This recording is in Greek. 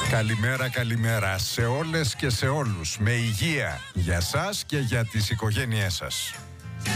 Καλημέρα, καλημέρα σε όλες και σε όλους. Με υγεία για σας και για τις οικογένειές σας.